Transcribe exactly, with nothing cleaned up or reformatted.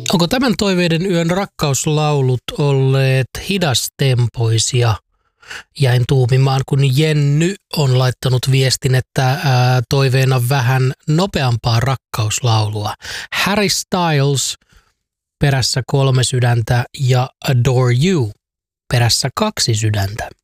Onko tämän toiveiden yön rakkauslaulut olleet hidastempoisia? Jäin tuumimaan, kun Jenny on laittanut viestin, että ää, toiveena vähän nopeampaa rakkauslaulua. Harry Styles perässä kolme sydäntä ja Adore You perässä kaksi sydäntä.